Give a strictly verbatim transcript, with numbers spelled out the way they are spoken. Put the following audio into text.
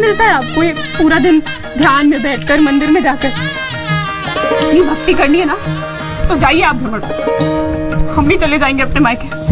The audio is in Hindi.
मिलता है आपको ये पूरा दिन ध्यान में बैठकर मंदिर में जाकर? इतनी भक्ति करनी है ना तो जाइए आप भ्रमण, हम भी चले जाएंगे अपने मायके।